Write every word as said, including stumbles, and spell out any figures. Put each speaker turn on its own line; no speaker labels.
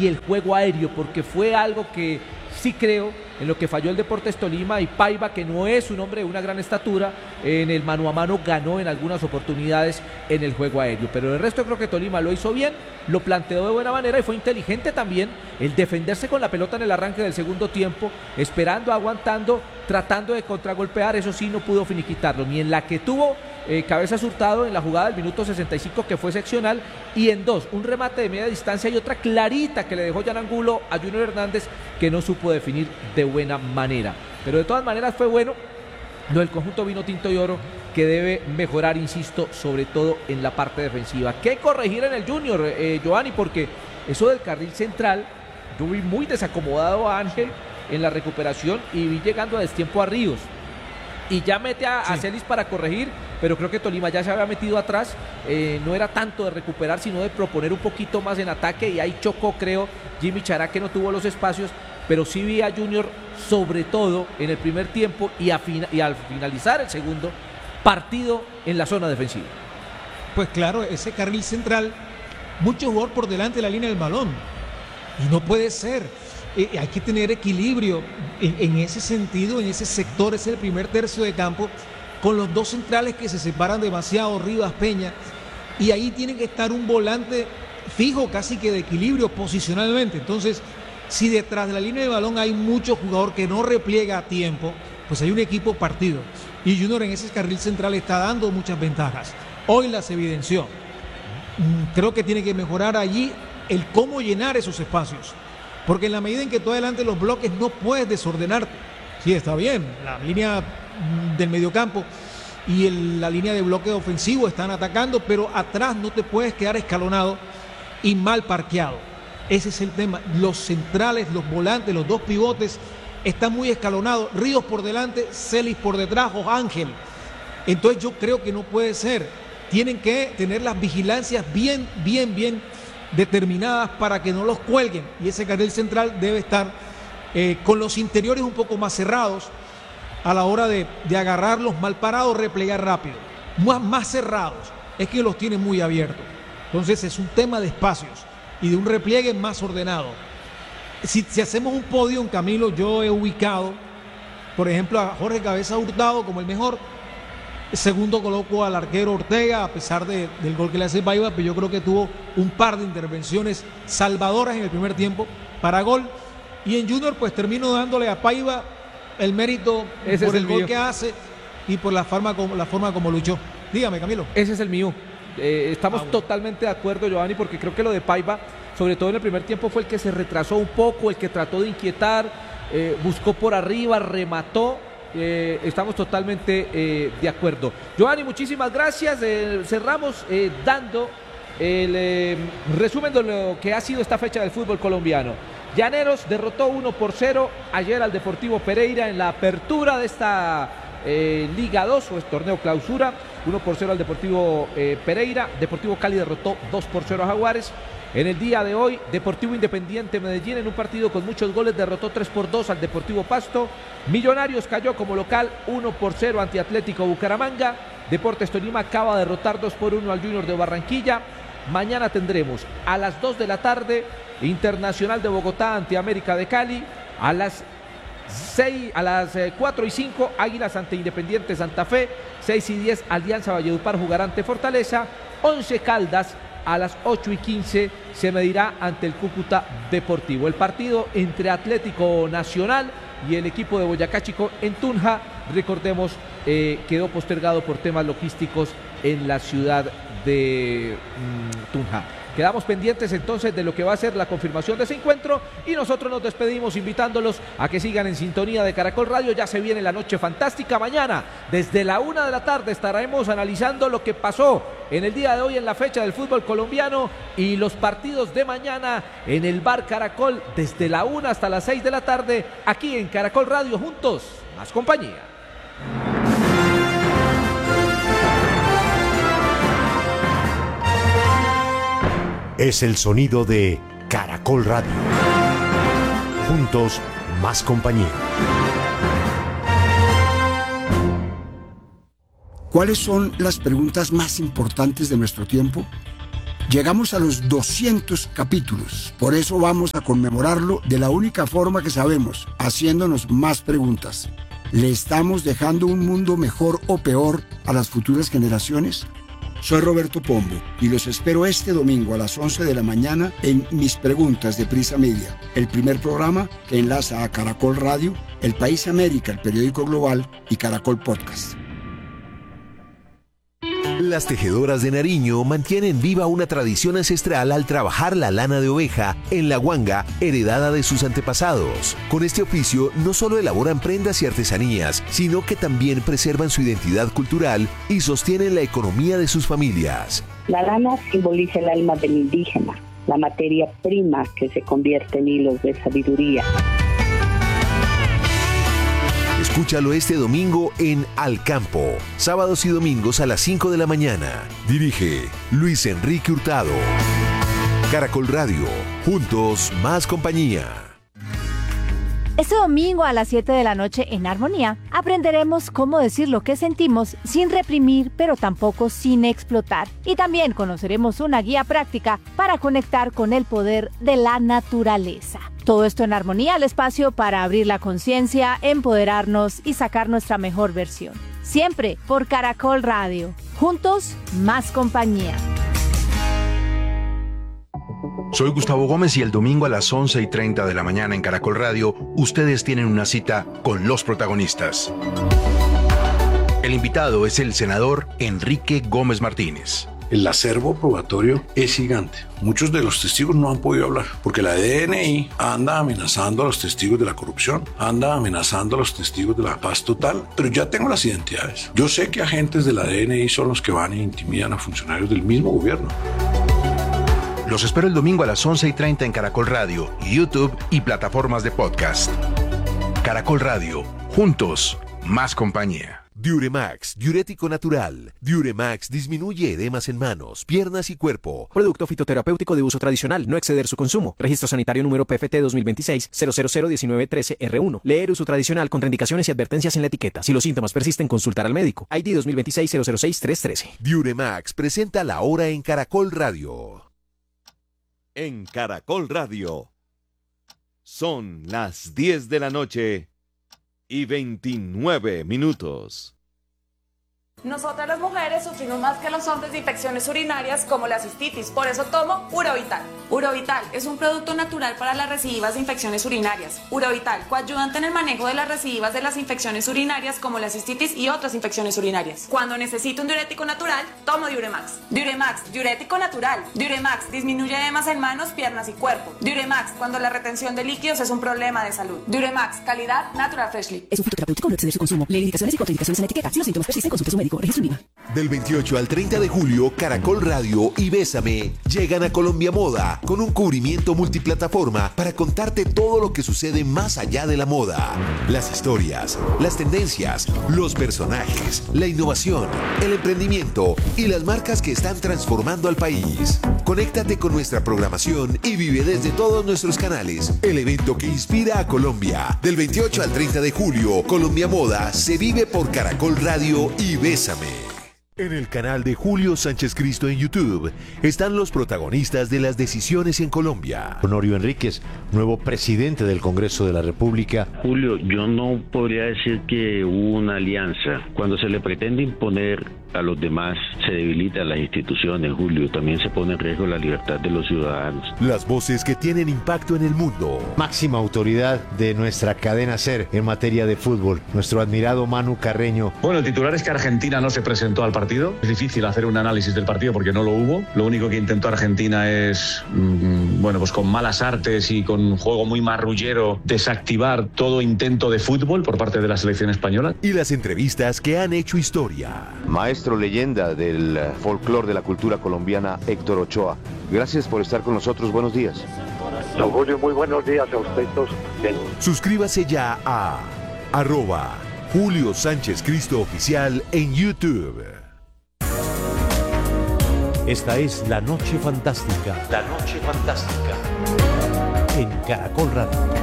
y el juego aéreo, porque fue algo que sí creo en lo que falló el Deportes Tolima, y Paiva, que no es un hombre de una gran estatura, en el mano a mano ganó en algunas oportunidades en el juego aéreo, pero el resto creo que Tolima lo hizo bien, lo planteó de buena manera y fue inteligente también el defenderse con la pelota en el arranque del segundo tiempo, esperando, aguantando, tratando de contragolpear. Eso sí, no pudo finiquitarlo, ni en la que tuvo eh, Cabezas Hurtado en la jugada del minuto sesenta y cinco, que fue seccional, y en dos, un remate de media distancia y otra clarita que le dejó Jan Angulo a Junior Hernández, que no supo definir de buena manera. Pero de todas maneras fue bueno lo del conjunto vino tinto y oro, que debe mejorar, insisto, sobre todo en la parte defensiva. ¿Qué corregir en el Junior, eh, Giovanni? Porque eso del carril central, yo vi muy desacomodado a Ángel en la recuperación y vi llegando a destiempo a Ríos. Y ya mete a, sí. a Celis para corregir, pero creo que Tolima ya se había metido atrás, eh, no era tanto de recuperar, sino de proponer un poquito más en ataque, y ahí chocó, creo, Jimmy Chará, que no tuvo los espacios, pero sí vi a Junior, sobre todo en el primer tiempo y, a fina, y al finalizar el segundo, partido en la zona defensiva.
Pues claro, ese carril central, mucho jugador por delante de la línea del balón, y no puede ser. Eh, hay que tener equilibrio en, en ese sentido, en ese sector, ese es el primer tercio de campo, con los dos centrales que se separan demasiado, Rivas, Peña, y ahí tiene que estar un volante fijo, casi que de equilibrio posicionalmente. Entonces, si detrás de la línea de balón hay mucho jugador que no repliega a tiempo, pues hay un equipo partido, y Junior en ese carril central está dando muchas ventajas. Hoy las evidenció. Creo que tiene que mejorar allí el cómo llenar esos espacios, porque en la medida en que tú adelante los bloques no puedes desordenarte. Sí, está bien, la línea del mediocampo y el, la línea de bloque ofensivo están atacando, pero atrás no te puedes quedar escalonado y mal parqueado. Ese es el tema. Los centrales, los volantes, los dos pivotes están muy escalonados. Ríos por delante, Celis por detrás o Ángel. Entonces yo creo que no puede ser. Tienen que tener las vigilancias bien, bien, bien determinadas para que no los cuelguen, y ese carril central debe estar eh, con los interiores un poco más cerrados a la hora de, de agarrarlos mal parados, replegar rápido, más, más cerrados, es que los tienen muy abiertos. Entonces es un tema de espacios y de un repliegue más ordenado. Si, si hacemos un podio en Camilo, yo he ubicado por ejemplo a Jorge Cabezas Hurtado como el mejor. Segundo coloco al arquero Ortega, a pesar de, del gol que le hace Paiva, pero yo creo que tuvo un par de intervenciones salvadoras en el primer tiempo para gol. Y en Junior pues termino dándole a Paiva el mérito Ese por el, el gol que hace y por la forma como, la forma como luchó. Dígame, Camilo.
Ese es el mío. Eh, estamos ah, bueno. totalmente de acuerdo, Giovanni, porque creo que lo de Paiva, sobre todo en el primer tiempo, fue el que se retrasó un poco, el que trató de inquietar, eh, buscó por arriba, remató. Eh, estamos totalmente eh, de acuerdo. Giovanni, muchísimas gracias. Eh, cerramos eh, dando el eh, resumen de lo que ha sido esta fecha del fútbol colombiano. Llaneros derrotó uno por cero ayer al Deportivo Pereira en la apertura de esta eh, Liga dos, o es torneo clausura. uno por cero al Deportivo eh, Pereira. Deportivo Cali derrotó dos por cero a Jaguares. En el día de hoy, Deportivo Independiente Medellín, en un partido con muchos goles, derrotó tres por dos al Deportivo Pasto. Millonarios cayó como local uno por cero ante Atlético Bucaramanga. Deportes Tolima acaba de derrotar dos por uno al Junior de Barranquilla. Mañana tendremos a las dos de la tarde Internacional de Bogotá ante América de Cali. A las seis, a las cuatro y cinco Águilas ante Independiente Santa Fe. seis y diez Alianza Valledupar jugará ante Fortaleza. once Caldas a las ocho y quince se medirá ante el Cúcuta Deportivo. El partido entre Atlético Nacional y el equipo de Boyacá Chico en Tunja, recordemos, eh, quedó postergado por temas logísticos en la ciudad de mmm, Tunja. Quedamos pendientes entonces de lo que va a ser la confirmación de ese encuentro, y nosotros nos despedimos invitándolos a que sigan en sintonía de Caracol Radio. Ya se viene la noche fantástica. Mañana desde la una de la tarde estaremos analizando lo que pasó en el día de hoy en la fecha del fútbol colombiano y los partidos de mañana en el Bar Caracol desde la una hasta las seis de la tarde aquí en Caracol Radio. Juntos, más compañía.
Es el sonido de Caracol Radio. Juntos, más compañía.
¿Cuáles son las preguntas más importantes de nuestro tiempo? Llegamos a los doscientos capítulos, por eso vamos a conmemorarlo de la única forma que sabemos, haciéndonos más preguntas. ¿Le estamos dejando un mundo mejor o peor a las futuras generaciones? Soy Roberto Pombo y los espero este domingo a las once de la mañana en Mis Preguntas de Prisa Media, el primer programa que enlaza a Caracol Radio, El País América, el periódico global, y Caracol Podcast.
Las tejedoras de Nariño mantienen viva una tradición ancestral al trabajar la lana de oveja en la guanga heredada de sus antepasados. Con este oficio no solo elaboran prendas y artesanías, sino que también preservan su identidad cultural y sostienen la economía de sus familias.
La lana simboliza el alma del indígena, la materia prima que se convierte en hilos de sabiduría.
Escúchalo este domingo en Al Campo, sábados y domingos a las cinco de la mañana. Dirige Luis Enrique Hurtado. Caracol Radio, juntos más compañía.
Este domingo a las siete de la noche en Armonía aprenderemos cómo decir lo que sentimos sin reprimir, pero tampoco sin explotar. Y también conoceremos una guía práctica para conectar con el poder de la naturaleza. Todo esto en Armonía, el espacio para abrir la conciencia, empoderarnos y sacar nuestra mejor versión. Siempre por Caracol Radio. Juntos, más compañía.
Soy Gustavo Gómez y el domingo a las once y treinta de la mañana en Caracol Radio, ustedes tienen una cita con los protagonistas. El invitado es el senador Enrique Gómez Martínez.
El acervo probatorio es gigante. Muchos de los testigos no han podido hablar porque la D N I anda amenazando a los testigos de la corrupción, anda amenazando a los testigos de la paz total, pero ya tengo las identidades. Yo sé que agentes de la D N I son los que van e intimidan a funcionarios del mismo gobierno.
Los espero el domingo a las once y treinta en Caracol Radio, YouTube y plataformas de podcast. Caracol Radio, juntos, más compañía.
Diuremax, diurético natural. Diuremax disminuye edemas en manos, piernas y cuerpo.
Producto fitoterapéutico de uso tradicional, no exceder su consumo. Registro sanitario número P F T dos mil veintiséis cero cero cero diecinueve trece R uno. Leer uso tradicional, contraindicaciones y advertencias en la etiqueta. Si los síntomas persisten, consultar al médico. I D dos mil veintiséis cero cero seis tres trece.
Diuremax presenta la hora en Caracol Radio.
En Caracol Radio. Son las diez de la noche y veintinueve minutos.
Nosotras las mujeres sufrimos más que los hombres de infecciones urinarias como la cistitis, por eso tomo Urovital. Urovital es un producto natural para las recidivas de infecciones urinarias. Urovital, coayudante en el manejo de las recidivas de las infecciones urinarias como la cistitis y otras infecciones urinarias. Cuando necesito un diurético natural, tomo Diuremax. Diuremax, diurético natural. Diuremax disminuye edemas en manos, piernas y cuerpo. Diuremax, cuando la retención de líquidos es un problema de salud. Diuremax, calidad Natural Freshly.
Es un fitoterapéutico, no exceder su consumo. Lee indicaciones y contraindicaciones en la etiqueta. Si los síntomas persisten, consulte a su médico. Registro INVIMA.
Del veintiocho al treinta de julio, Caracol Radio y Bésame llegan a Colombia Moda con un cubrimiento multiplataforma para contarte todo lo que sucede más allá de la moda. Las historias, las tendencias, los personajes, la innovación, el emprendimiento y las marcas que están transformando al país. Conéctate con nuestra programación y vive desde todos nuestros canales el evento que inspira a Colombia. Del veintiocho al treinta de julio, Colombia Moda se vive por Caracol Radio y Bésame. En el canal de Julio Sánchez Cristo en YouTube están los protagonistas de las decisiones en Colombia.
Honorio Enríquez, nuevo presidente del Congreso de la República.
Julio, yo no podría decir que hubo una alianza. Cuando se le pretende imponer a los demás, se debilitan las instituciones, Julio. También se pone en riesgo la libertad de los ciudadanos.
Las voces que tienen impacto en el mundo.
Máxima autoridad de nuestra cadena SER en materia de fútbol, nuestro admirado Manu Carreño.
Bueno, el titular es que Argentina no se presentó al partido. Es difícil hacer un análisis del partido porque no lo hubo. Lo único que intentó Argentina es, mmm, bueno, pues con malas artes y con un juego muy marrullero, desactivar todo intento de fútbol por parte de la selección española.
Y las entrevistas que han hecho historia.
Maestro leyenda del folclore de la cultura colombiana, Héctor Ochoa. Gracias por estar con nosotros. Buenos días.
Don Julio, muy buenos días a ustedes.
Suscríbase ya a arroba Julio Sánchez Cristo Oficial en YouTube.
Esta es La Noche Fantástica.
La Noche Fantástica.
En Caracol Radio.